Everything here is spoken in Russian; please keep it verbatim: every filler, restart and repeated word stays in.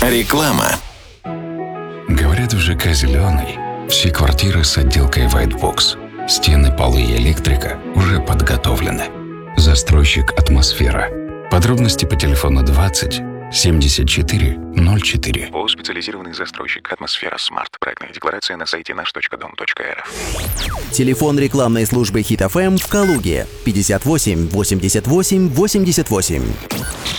Реклама. Говорят, в ЖК «Зеленый» все квартиры с отделкой White Box. Стены, полы и электрика уже подготовлены. Застройщик «Атмосфера». Подробности по телефону двадцать семьдесят четыре ноль четыре. ООО «Специализированный застройщик «Атмосфера Смарт». Проектная декларация на сайте наш точка дом точка эр эф. Телефон рекламной службы Хит эф эм в Калуге пятьдесят восемь восемьдесят восемь восемьдесят восемь.